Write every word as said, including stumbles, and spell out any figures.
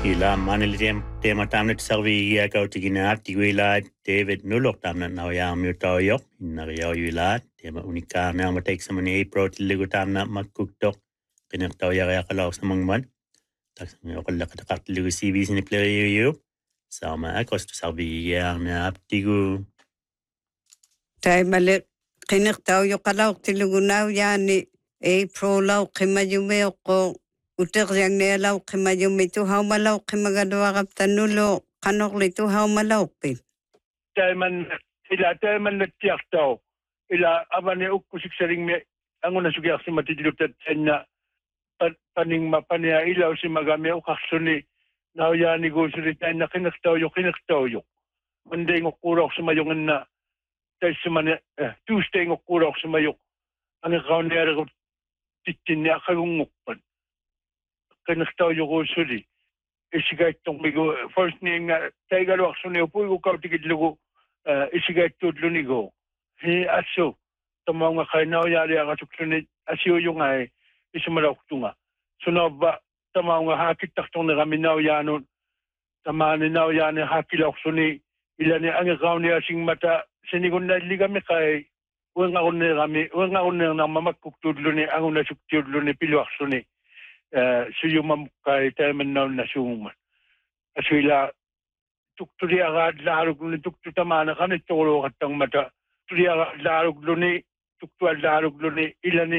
Ila maniliam tema tamnet sarvi ia kautiginaat tiguila David Nulok tamnet na ya mutayo inario yulat tema unika na matek sa mani pro tiligo tamna makuktok pinaktaw ya kaya kalaw sa mangman tak sa kala katakat ligo C B sini player yu sama akos to sarvi ia na aptigu tay mali kinaktaw yo kalaw tiligo na yani e pro law kimayume ko utek yang nelaw kimayume tu haumalaw kimagadwa kaptanulo kanokli tu haumalaw pin Taiman ila taiman natiaktaw ila amane ukkusik saring me anguna sugiak si matidlutat na paning mapania ilaw si magame ukaksuni na yani go suri na kinaktaw yo kinaktaw yo Monday ngokurok sa mayong na tay sumane Tuesday ngokurok sa mayok ang kaunera ko titin niya kagungukpan kinaktaw yo go suri isigay tong migo first ning tay galwak suni upo ko kautikid lugo isigay tudlo ni go hi aso tamaw nga kainaw yari ang asuksuni asyo yung ay isumalaw tunga suno ba tamaw nga hakit taktong na kami naw yanon tamani naw yani hakilaw suni ilani ang kauni asing mata sinigon na ligami kay uwang ako na kami uwang ako na nang mamakukudlo ni ang unasuktudlo ni pilwak suni suyo mamukay tayo man naw nasuman asila tukturi agad larog ni tuktu tamana kan itolo katang mata turi agad larog ni tuktu larog ni ilani